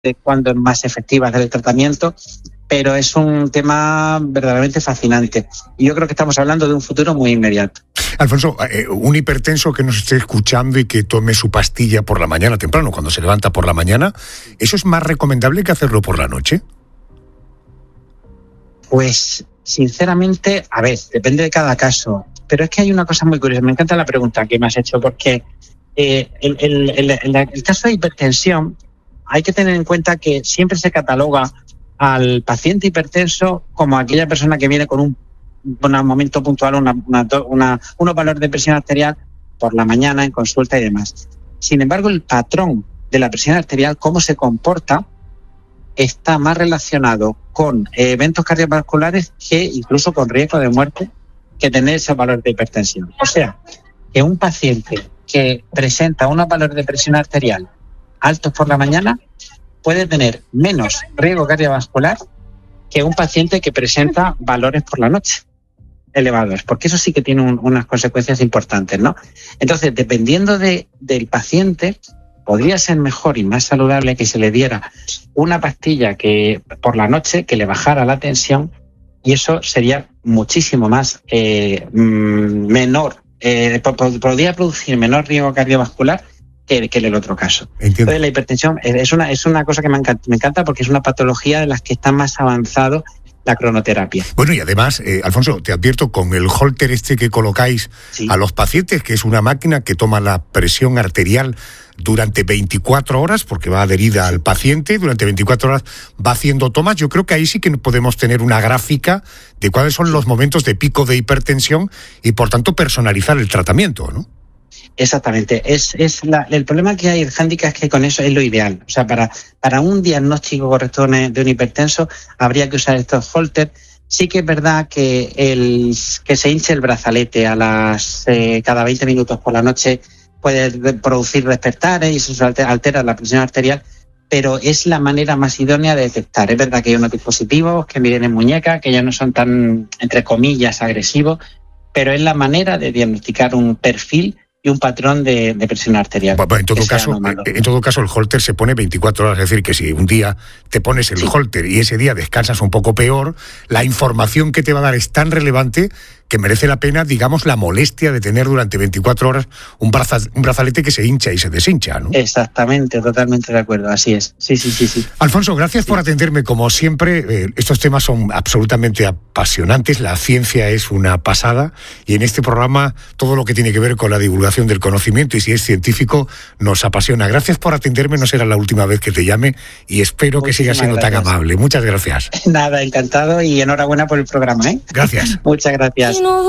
de cuándo es más efectiva hacer el tratamiento, pero es un tema verdaderamente fascinante. Y yo creo que estamos hablando de un futuro muy inmediato. Alfonso, un hipertenso que nos esté escuchando y que tome su pastilla por la mañana temprano, cuando se levanta por la mañana, ¿eso es más recomendable que hacerlo por la noche? Pues, sinceramente, a ver, depende de cada caso. Pero es que hay una cosa muy curiosa. Me encanta la pregunta que me has hecho, porque el caso de hipertensión hay que tener en cuenta que siempre se cataloga al paciente hipertenso como aquella persona que viene con un momento puntual, unos valores de presión arterial por la mañana en consulta y demás. Sin embargo, el patrón de la presión arterial, cómo se comporta, está más relacionado con eventos cardiovasculares que incluso con riesgo de muerte que tener esos valores de hipertensión. O sea, que un paciente que presenta unos valores de presión arterial altos por la mañana puede tener menos riesgo cardiovascular que un paciente que presenta valores por la noche elevados, porque eso sí que tiene unas consecuencias importantes, ¿no? Entonces, dependiendo del paciente, podría ser mejor y más saludable que se le diera una pastilla que por la noche que le bajara la tensión, y eso sería muchísimo más menor, podría producir menor riesgo cardiovascular que en el otro caso. Entiendo. Entonces, la hipertensión es una cosa que me encanta porque es una patología de las que está más avanzado la cronoterapia. Bueno, y además, Alfonso, te advierto, con el Holter que colocáis a los pacientes, que es una máquina que toma la presión arterial durante 24 horas, porque va adherida al paciente, durante 24 horas va haciendo tomas. Yo creo que ahí sí que podemos tener una gráfica de cuáles son los momentos de pico de hipertensión y, por tanto, personalizar el tratamiento, ¿no? Exactamente. El problema que hay, el hándicap, es que con eso es lo ideal. O sea, para un diagnóstico correcto de un hipertenso habría que usar estos Holter. Sí que es verdad que que se hinche el brazalete cada 20 minutos por la noche puede producir despertares y eso altera la presión arterial, pero es la manera más idónea de detectar. Es verdad que hay unos dispositivos que miden en muñeca, que ya no son tan, entre comillas, agresivos, pero es la manera de diagnosticar un perfil y un patrón de presión arterial. Bueno, en todo caso, el Holter se pone 24 horas, es decir, que si un día te pones el Holter y ese día descansas un poco peor, la información que te va a dar es tan relevante que merece la pena, digamos, la molestia de tener durante 24 horas un brazalete que se hincha y se deshincha, ¿no? Exactamente, totalmente de acuerdo, así es. Sí. Alfonso, gracias por atenderme, como siempre. Estos temas son absolutamente apasionantes, la ciencia es una pasada, y en este programa todo lo que tiene que ver con la divulgación del conocimiento, y si es científico, nos apasiona. Gracias por atenderme, no será la última vez que te llame, y espero que sigas siendo tan amable. Muchas gracias. Nada, encantado, y enhorabuena por el programa, ¿eh? Gracias. Muchas gracias.